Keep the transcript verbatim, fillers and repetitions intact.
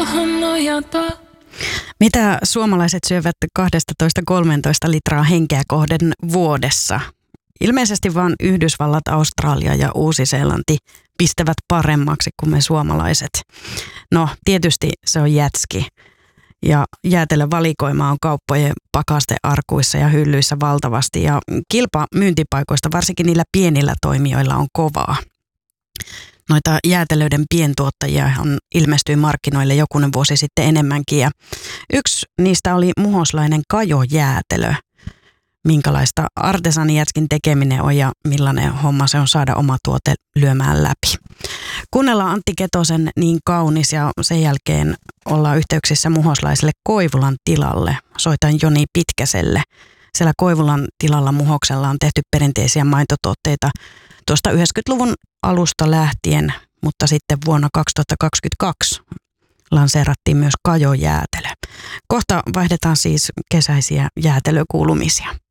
tuohon nojata. Mitä suomalaiset syövät kaksitoista kolmetoista litraa henkeä kohden vuodessa? Ilmeisesti vain Yhdysvallat, Australia ja Uusi-Seelanti pistävät paremmaksi kuin me suomalaiset. No, tietysti se on jätski. Ja jäätelövalikoima on kauppojen pakastearkuissa ja hyllyissä valtavasti. Ja kilpa myyntipaikoista, varsinkin niillä pienillä toimijoilla, on kovaa. Noita jäätelöiden pientuottajia on ilmestyi markkinoille jokunen vuosi sitten enemmänkin. Ja yksi niistä oli muhoslainen Kajo Jäätelö. Minkälaista artesanijätskin tekeminen on ja millainen homma se on saada oma tuote lyömään läpi. Kuunnellaan Antti Ketosen Niin kaunis ja sen jälkeen ollaan yhteyksissä muhoslaiselle Koivulan tilalle. Soitan Joni Pitkäselle. Siellä Koivulan tilalla Muhoksella on tehty perinteisiä maitotuotteita tuosta yhdeksänkymmentäluvun alusta lähtien, mutta sitten vuonna kaksituhattakaksikymmentäkaksi lanseerattiin myös Kajo Jäätelö. Kohta vaihdetaan siis kesäisiä jäätelökuulumisia.